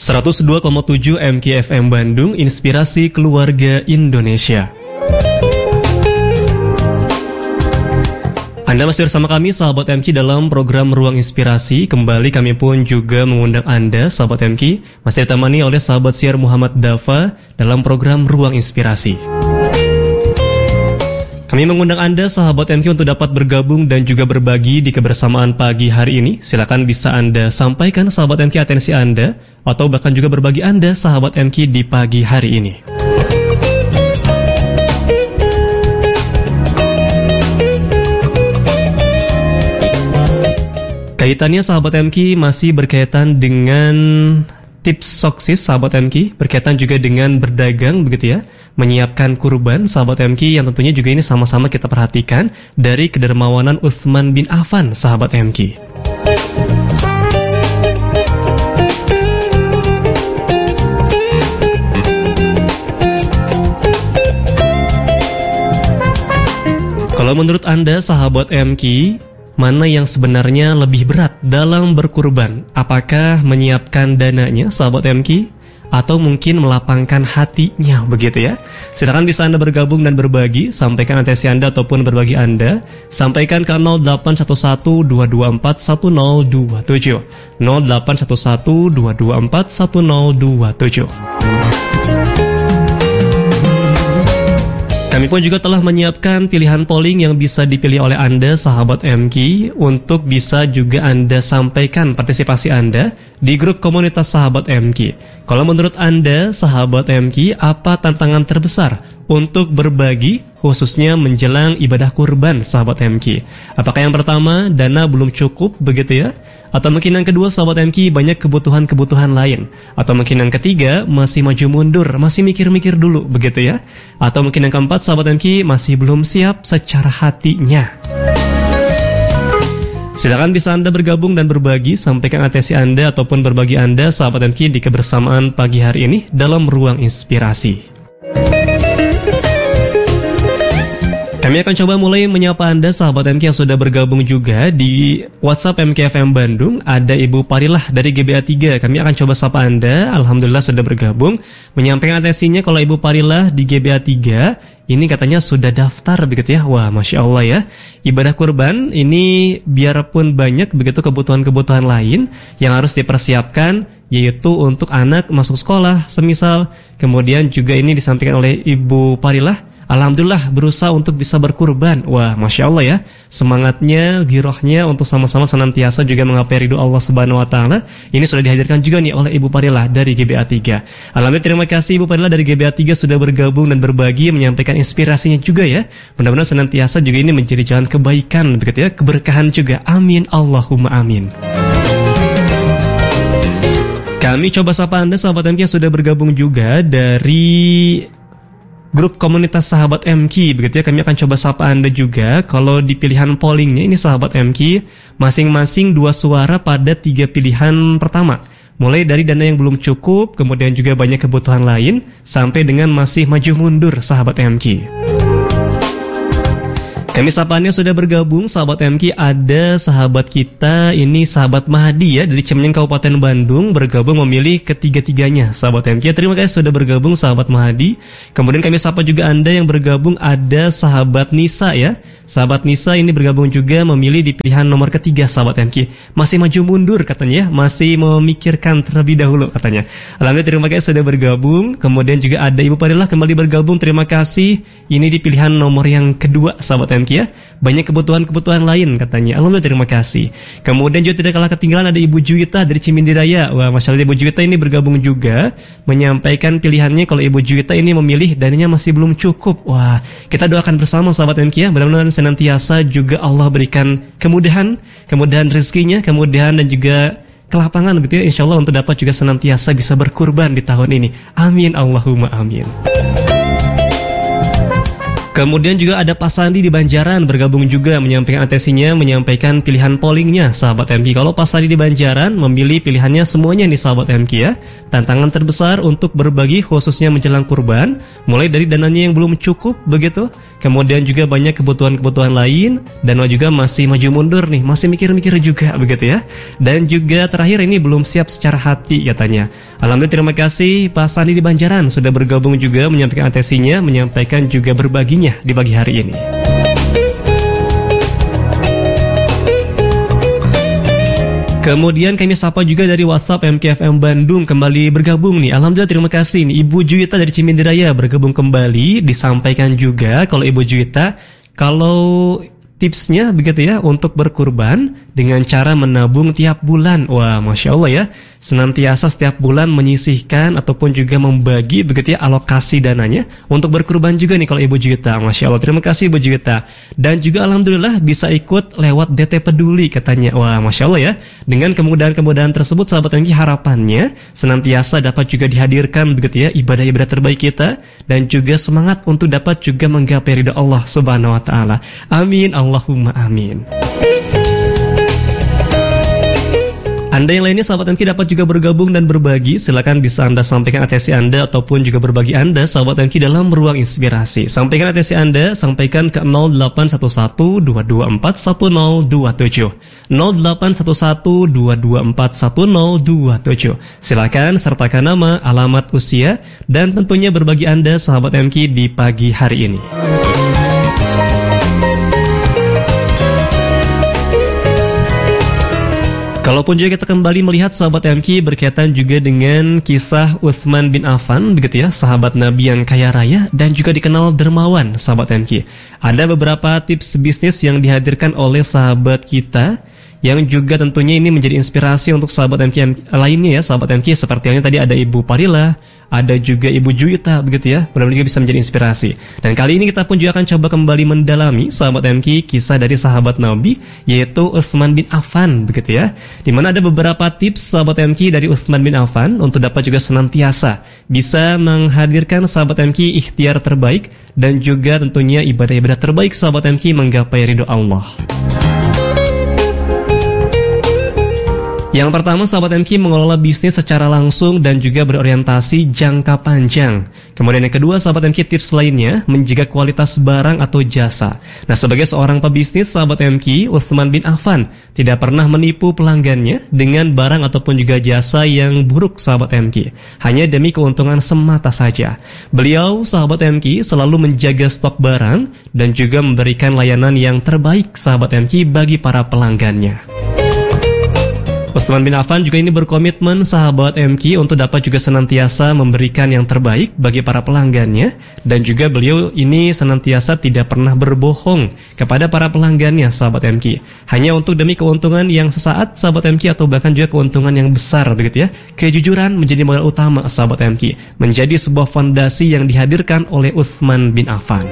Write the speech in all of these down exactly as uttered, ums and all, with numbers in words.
seratus dua koma tujuh M K F M Bandung, Inspirasi Keluarga Indonesia. Anda masih bersama kami, sahabat M K, dalam program Ruang Inspirasi. Kembali kami pun juga mengundang Anda, sahabat M K, masih ditemani oleh sahabat siar Muhammad Dafa dalam program Ruang Inspirasi. Kami mengundang Anda, sahabat M K, untuk dapat bergabung dan juga berbagi di kebersamaan pagi hari ini. Silakan bisa Anda sampaikan, sahabat M K, atensi Anda, atau bahkan juga berbagi Anda, sahabat M K, di pagi hari ini. Kaitannya, sahabat M K, masih berkaitan dengan tips sukses, sahabat M K, berkaitan juga dengan berdagang, begitu ya, menyiapkan kurban, sahabat M K, yang tentunya juga ini sama-sama kita perhatikan dari kedermawanan Utsman bin Affan, sahabat M K. Kalau menurut Anda, sahabat M K, mana yang sebenarnya lebih berat dalam berkurban? Apakah menyiapkan dananya, sahabat M K, atau mungkin melapangkan hatinya, begitu ya? Silakan bisa Anda bergabung dan berbagi, sampaikan atensi Anda ataupun berbagi Anda. Sampaikan ke nol delapan satu satu dua dua empat satu nol dua tujuh, nol delapan satu satu dua dua empat satu nol dua tujuh. Kami pun juga telah menyiapkan pilihan polling yang bisa dipilih oleh Anda, sahabat M K, untuk bisa juga Anda sampaikan partisipasi Anda di grup komunitas sahabat M K. Kalau menurut Anda, sahabat M K, apa tantangan terbesar untuk berbagi khususnya menjelang ibadah kurban, sahabat M K? Apakah yang pertama, dana belum cukup, begitu ya? Atau mungkin yang kedua, sahabat M K, banyak kebutuhan-kebutuhan lain? Atau mungkin yang ketiga, masih maju mundur, masih mikir-mikir dulu, begitu ya? Atau mungkin yang keempat, sahabat M K, masih belum siap secara hatinya? Silakan bisa Anda bergabung dan berbagi, sampaikan atensi Anda ataupun berbagi Anda, sahabat M K, di kebersamaan pagi hari ini dalam Ruang Inspirasi. Kami akan coba mulai menyapa Anda, sahabat M K, yang sudah bergabung juga di WhatsApp M K F M Bandung. Ada Ibu Parilah dari G B A tiga. Kami akan coba sapa Anda. Alhamdulillah sudah bergabung. Menyampaikan atensinya kalau Ibu Parilah di G B A tiga ini katanya sudah daftar, begitu ya. Wah, Masya Allah ya. Ibadah kurban ini biarpun banyak begitu kebutuhan-kebutuhan lain yang harus dipersiapkan, yaitu untuk anak masuk sekolah semisal. Kemudian juga ini disampaikan oleh Ibu Parilah, alhamdulillah berusaha untuk bisa berkurban. Wah, Masya Allah ya. Semangatnya, girohnya untuk sama-sama senantiasa juga menggapai ridho Allah Subhanahu Wa Taala. Ini sudah dihadirkan juga nih oleh Ibu Parilah dari G B A tiga. Alhamdulillah, terima kasih Ibu Parilah dari G B A tiga sudah bergabung dan berbagi, menyampaikan inspirasinya juga ya. Mudah-mudahan senantiasa juga ini menjadi jalan kebaikan, begitu ya, keberkahan juga. Amin, Allahumma amin. Kami coba sapa Anda, sahabat M K, yang sudah bergabung juga dari grup komunitas sahabat M K, begitu ya. Kami akan coba sapa Anda juga. Kalau di pilihan pollingnya ini, sahabat M K, masing-masing dua suara pada tiga pilihan pertama. Mulai dari dana yang belum cukup, kemudian juga banyak kebutuhan lain, sampai dengan masih maju mundur, sahabat M K. Kami sapaannya sudah bergabung, sahabat M K. Ada sahabat kita, ini sahabat Mahdi ya, dari Cimenyan Kabupaten Bandung, bergabung memilih ketiga-tiganya, sahabat M K. Terima kasih sudah bergabung, sahabat Mahdi. Kemudian kami sapa juga Anda yang bergabung, ada sahabat Nisa ya. Sahabat Nisa ini bergabung juga memilih di pilihan nomor ketiga, sahabat M K. Masih maju mundur katanya ya, masih memikirkan terlebih dahulu katanya. Alhamdulillah, terima kasih sudah bergabung. Kemudian juga ada Ibu Parilah kembali bergabung, terima kasih. Ini di pilihan nomor yang kedua, sahabat M K ya. Banyak kebutuhan-kebutuhan lain katanya. Alhamdulillah, terima kasih. Kemudian juga tidak kalah ketinggalan ada Ibu Juwita dari Cimindi Raya. Wah, Masya Allah, Ibu Juwita ini bergabung juga, menyampaikan pilihannya kalau Ibu Juwita ini memilih dananya masih belum cukup. Wah, kita doakan bersama, sahabat M K ya. Mudah-mudahan senantiasa juga Allah berikan kemudahan, kemudahan rezekinya, kemudahan dan juga kelapangan, begitu ya, insya Allah untuk dapat juga senantiasa bisa berkurban di tahun ini. Amin, Allahumma amin. Kemudian juga ada Pak Sandi di Banjaran bergabung juga, menyampaikan atensinya, menyampaikan pilihan pollingnya, sahabat M K. Kalau Pak Sandi di Banjaran memilih pilihannya semuanya nih, sahabat M K ya. Tantangan terbesar untuk berbagi khususnya menjelang kurban, mulai dari dananya yang belum cukup begitu, kemudian juga banyak kebutuhan-kebutuhan lain, dan juga masih maju mundur nih, masih mikir-mikir juga begitu ya. Dan juga terakhir ini belum siap secara hati katanya. Alhamdulillah, terima kasih Pak Sandi di Banjaran sudah bergabung juga menyampaikan atensinya, menyampaikan juga berbaginya di pagi hari ini. Kemudian kami sapa juga dari WhatsApp M K F M Bandung kembali bergabung nih. Alhamdulillah, terima kasih nih Ibu Juwita dari Cimindiraya bergabung kembali. Disampaikan juga kalau Ibu Juwita, kalau tipsnya begitu ya untuk berkurban dengan cara menabung tiap bulan. Wah, Masya Allah ya, senantiasa setiap bulan menyisihkan ataupun juga membagi begitu ya alokasi dananya untuk berkurban juga nih kalau Ibu Juwita. Masya Allah, terima kasih Ibu Juwita. Dan juga Alhamdulillah bisa ikut lewat D T Peduli katanya. Wah, Masya Allah ya, dengan kemudahan-kemudahan tersebut sahabat M K, harapannya senantiasa dapat juga dihadirkan begitu ya ibadah-ibadah terbaik kita dan juga semangat untuk dapat juga menggapai ridha Allah Subhanahu wa taala. Amin, Allahumma amin. Anda yang lainnya sahabat M K dapat juga bergabung dan berbagi. Silakan bisa Anda sampaikan atensi Anda ataupun juga berbagi Anda sahabat M K dalam ruang inspirasi. Sampaikan atensi Anda, sampaikan ke nol delapan satu satu dua dua empat satu nol dua tujuh nol delapan satu satu dua dua empat satu nol dua tujuh. Silakan sertakan nama, alamat, usia, dan tentunya berbagi Anda sahabat M K di pagi hari ini. Kalaupun juga kita kembali melihat sahabat M K berkaitan juga dengan kisah Utsman bin Affan begitu ya, sahabat Nabi yang kaya raya dan juga dikenal dermawan sahabat M K. Ada beberapa tips bisnis yang dihadirkan oleh sahabat kita yang juga tentunya ini menjadi inspirasi untuk sahabat M K lainnya ya sahabat M K, seperti yang tadi ada Ibu Parila, ada juga Ibu Juwita begitu ya, mudah-mudahan juga bisa menjadi inspirasi. Dan kali ini kita pun juga akan coba kembali mendalami sahabat M K kisah dari sahabat Nabi yaitu Utsman bin Affan begitu ya, di mana ada beberapa tips sahabat M K dari Utsman bin Affan untuk dapat juga senantiasa bisa menghadirkan sahabat M K ikhtiar terbaik dan juga tentunya ibadah-ibadah terbaik sahabat M K menggapai ridho Allah. Yang pertama sahabat M K mengelola bisnis secara langsung dan juga berorientasi jangka panjang. Kemudian yang kedua sahabat M K tips lainnya menjaga kualitas barang atau jasa. Nah, sebagai seorang pebisnis sahabat M K, Utsman bin Affan tidak pernah menipu pelanggannya dengan barang ataupun juga jasa yang buruk sahabat M K, hanya demi keuntungan semata saja. Beliau sahabat M K selalu menjaga stok barang dan juga memberikan layanan yang terbaik sahabat M K bagi para pelanggannya. Utsman bin Affan juga ini berkomitmen sahabat M K untuk dapat juga senantiasa memberikan yang terbaik bagi para pelanggannya, dan juga beliau ini senantiasa tidak pernah berbohong kepada para pelanggannya sahabat M K, hanya untuk demi keuntungan yang sesaat sahabat M K atau bahkan juga keuntungan yang besar begitu ya. Kejujuran menjadi modal utama sahabat M K, menjadi sebuah fondasi yang dihadirkan oleh Utsman bin Affan.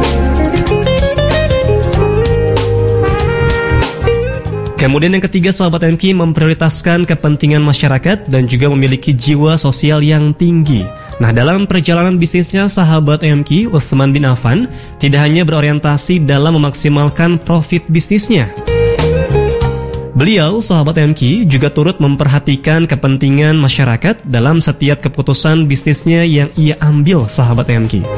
Kemudian yang ketiga sahabat M K memprioritaskan kepentingan masyarakat dan juga memiliki jiwa sosial yang tinggi. Nah, dalam perjalanan bisnisnya sahabat M K, Utsman bin Affan tidak hanya berorientasi dalam memaksimalkan profit bisnisnya. Beliau sahabat M K juga turut memperhatikan kepentingan masyarakat dalam setiap keputusan bisnisnya yang ia ambil sahabat M K.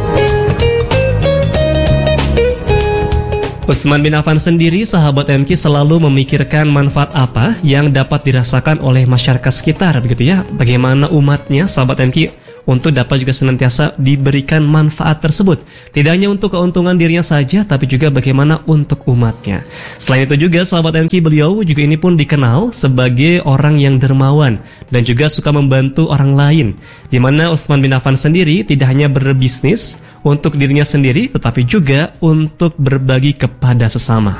Utsman bin Affan sendiri sahabat M K selalu memikirkan manfaat apa yang dapat dirasakan oleh masyarakat sekitar begitu ya. Bagaimana umatnya sahabat M K untuk dapat juga senantiasa diberikan manfaat tersebut. Tidak hanya untuk keuntungan dirinya saja, tapi juga bagaimana untuk umatnya. Selain itu juga sahabat M K beliau juga ini pun dikenal sebagai orang yang dermawan dan juga suka membantu orang lain. Di mana Utsman bin Affan sendiri tidak hanya berbisnis untuk dirinya sendiri, tetapi juga untuk berbagi kepada sesama.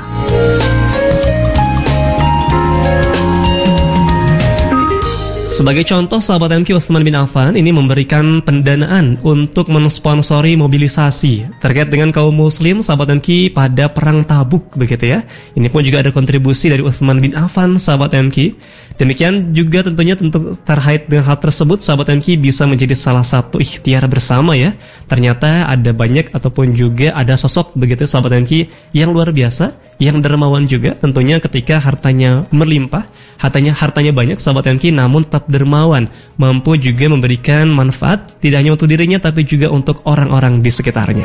Sebagai contoh, sahabat M K, Utsman bin Affan ini memberikan pendanaan untuk mensponsori mobilisasi terkait dengan kaum muslim sahabat M K pada perang Tabuk begitu ya. Ini pun juga ada kontribusi dari Utsman bin Affan sahabat M K. Demikian juga tentunya tentu terkait dengan hal tersebut sahabat M K bisa menjadi salah satu ikhtiar bersama ya. Ternyata ada banyak ataupun juga ada sosok begitu sahabat M K yang luar biasa, yang dermawan juga tentunya ketika hartanya melimpah, hartanya hartanya banyak sahabat M K, namun tetap dermawan, mampu juga memberikan manfaat tidak hanya untuk dirinya tapi juga untuk orang-orang di sekitarnya.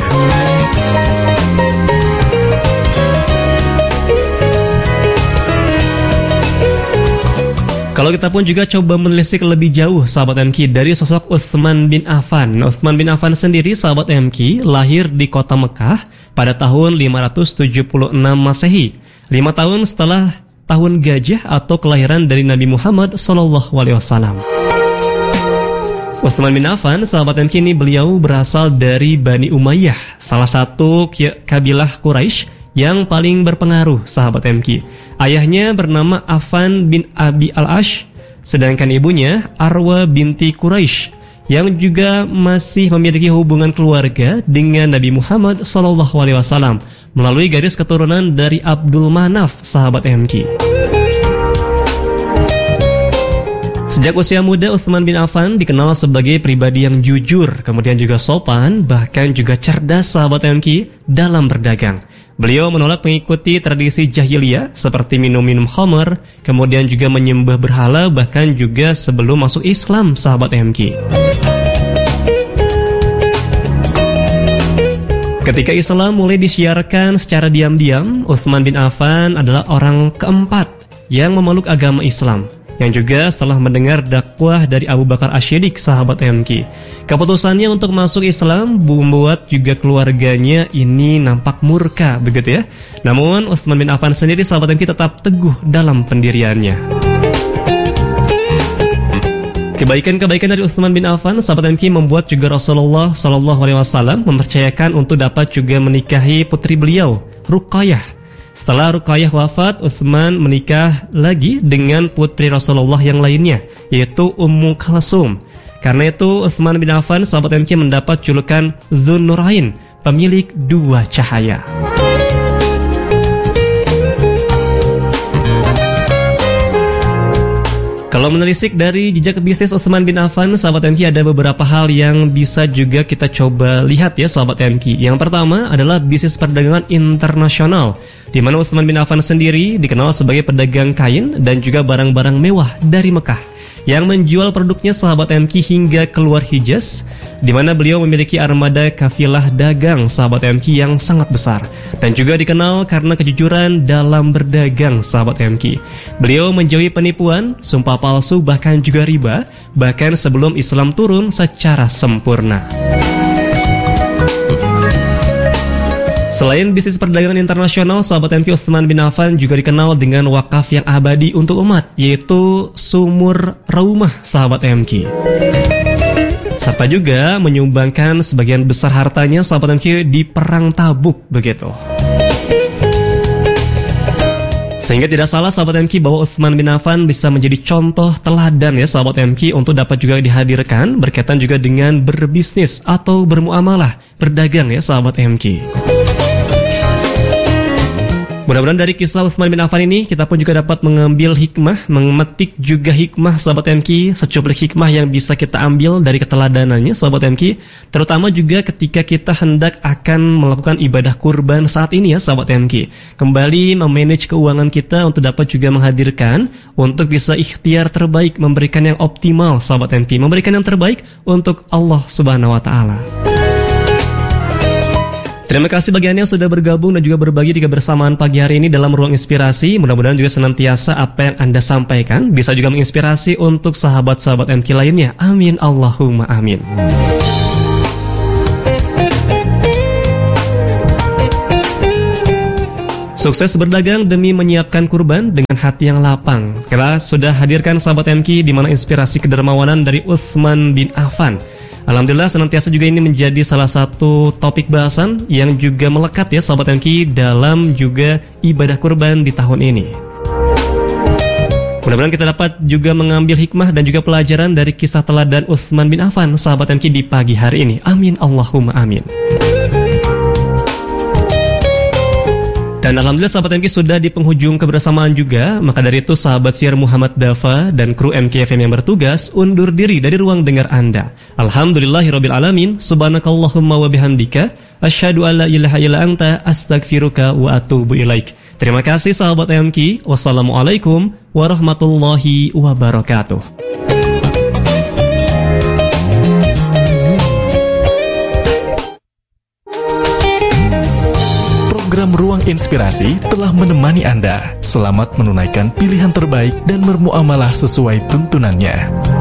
Kalau kita pun juga coba menelisik lebih jauh sahabat M K dari sosok Utsman bin Affan. Utsman bin Affan sendiri sahabat M K lahir di kota Mekah pada tahun lima ratus tujuh puluh enam Masehi, lima tahun setelah tahun gajah atau kelahiran dari Nabi Muhammad shallallahu alaihi wasallam. Utsman bin Affan sahabat M K ini beliau berasal dari Bani Umayyah, salah satu kabilah Quraisy yang paling berpengaruh sahabat M K. Ayahnya bernama Affan bin Abi al-Ash, sedangkan ibunya Arwa binti Quraisy yang juga masih memiliki hubungan keluarga dengan Nabi Muhammad shallallahu alaihi wasallam melalui garis keturunan dari Abdul Manaf sahabat M K. Sejak usia muda, Utsman bin Affan dikenal sebagai pribadi yang jujur, kemudian juga sopan, bahkan juga cerdas sahabat M K dalam berdagang. Beliau menolak mengikuti tradisi jahiliyah seperti minum-minum khamar, kemudian juga menyembah berhala, bahkan juga sebelum masuk Islam sahabat M K. Ketika Islam mulai disiarkan secara diam-diam, Utsman bin Affan adalah orang keempat yang memeluk agama Islam, yang juga setelah mendengar dakwah dari Abu Bakar Asy-Syiddiq sahabat M K. Keputusannya untuk masuk Islam membuat juga keluarganya ini nampak murka begitu ya. Namun Utsman bin Affan sendiri sahabat M K tetap teguh dalam pendiriannya. Kebaikan-kebaikan dari Utsman bin Affan sahabat M K membuat juga Rasulullah shallallahu alaihi wasallam mempercayakan untuk dapat juga menikahi putri beliau, Ruqayyah. Setelah Ruqayyah wafat, Utsman menikah lagi dengan putri Rasulullah yang lainnya, yaitu Ummu Kalsum. Karena itu Utsman bin Affan sahabat M K mendapat julukan Dzun Nurain, pemilik dua cahaya. Kalau menelisik dari jejak bisnis Utsman bin Affan sahabat M K, ada beberapa hal yang bisa juga kita coba lihat ya sahabat M K. Yang pertama adalah bisnis perdagangan internasional, di mana Utsman bin Affan sendiri dikenal sebagai pedagang kain dan juga barang-barang mewah dari Mekah, yang menjual produknya sahabat M K hingga keluar Hijaz, di mana beliau memiliki armada kafilah dagang sahabat M K yang sangat besar, dan juga dikenal karena kejujuran dalam berdagang sahabat M K. Beliau menjauhi penipuan, sumpah palsu, bahkan juga riba, bahkan sebelum Islam turun secara sempurna. Selain bisnis perdagangan internasional, sahabat M K, Utsman bin Affan juga dikenal dengan wakaf yang abadi untuk umat, yaitu Sumur Raumah sahabat M K. Serta juga menyumbangkan sebagian besar hartanya sahabat M K di perang Tabuk begitu. Sehingga tidak salah sahabat M K bahwa Utsman bin Affan bisa menjadi contoh teladan ya sahabat M K untuk dapat juga dihadirkan berkaitan juga dengan berbisnis atau bermuamalah, berdagang ya sahabat M K. Mudah-mudahan dari kisah Utsman bin Affan ini kita pun juga dapat mengambil hikmah, memetik juga hikmah sahabat M K, secuplik hikmah yang bisa kita ambil dari keteladanannya sahabat M K, terutama juga ketika kita hendak akan melakukan ibadah kurban saat ini ya sahabat M K. Kembali memanage keuangan kita untuk dapat juga menghadirkan untuk bisa ikhtiar terbaik, memberikan yang optimal sahabat M K, memberikan yang terbaik untuk Allah Subhanahu wa taala. Terima kasih bagi Anda yang sudah bergabung dan juga berbagi di kebersamaan pagi hari ini dalam Ruang Inspirasi. Mudah-mudahan juga senantiasa apa yang Anda sampaikan bisa juga menginspirasi untuk sahabat-sahabat M K lainnya. Amin Allahumma amin. Sukses berdagang demi menyiapkan kurban dengan hati yang lapang. Kita sudah hadirkan sahabat M K di mana inspirasi kedermawanan dari Utsman bin Affan. Alhamdulillah senantiasa juga ini menjadi salah satu topik bahasan yang juga melekat ya sahabat M K dalam juga ibadah kurban di tahun ini. Mudah-mudahan kita dapat juga mengambil hikmah dan juga pelajaran dari kisah teladan Utsman bin Affan sahabat M K di pagi hari ini. Amin Allahumma amin. Dan alhamdulillah sahabat M K sudah di penghujung kebersamaan juga. Maka dari itu sahabat siar Muhammad Dafa dan kru M K F M yang bertugas undur diri dari ruang dengar Anda. Alhamdulillahirabbil alamin. Subhanakallahumma wa bihamdika asyhadu an la ilaha illa anta astaghfiruka wa atubu ilaik. Terima kasih sahabat M K. Wassalamualaikum warahmatullahi wabarakatuh. Program Ruang Inspirasi telah menemani Anda Selamat menunaikan pilihan terbaik dan bermuamalah sesuai tuntunannya.